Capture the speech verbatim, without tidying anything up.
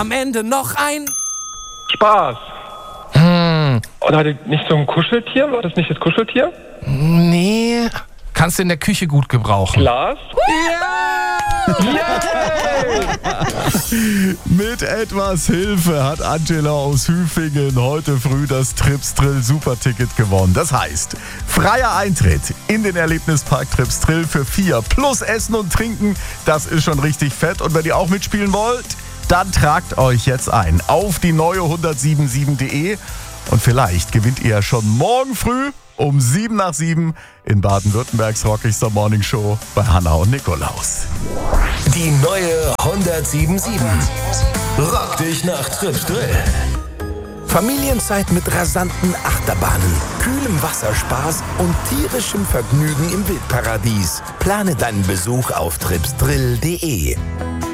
am Ende noch ein Spaß. Hm, Und hatte nicht so ein Kuscheltier? War das nicht das Kuscheltier? nee. Kannst du in der Küche gut gebrauchen. Glas? Mit etwas Hilfe hat Angela aus Hüfingen heute früh das Tripsdrill Superticket gewonnen. Das heißt, freier Eintritt in den Erlebnispark Tripsdrill für vier plus Essen und Trinken. Das ist schon richtig fett. Und wenn ihr auch mitspielen wollt, dann tragt euch jetzt ein auf die neue hundertsieben punkt sieben punkt de und vielleicht gewinnt ihr ja schon morgen früh um sieben nach sieben in Baden-Württembergs rockigster Morningshow bei Hanna und Nikolaus. Die neue hundertsieben Komma sieben. Rock dich nach Tripsdrill. Familienzeit mit rasanten Achterbahnen, kühlem Wasserspaß und tierischem Vergnügen im Wildparadies. Plane deinen Besuch auf tripsdrill punkt de.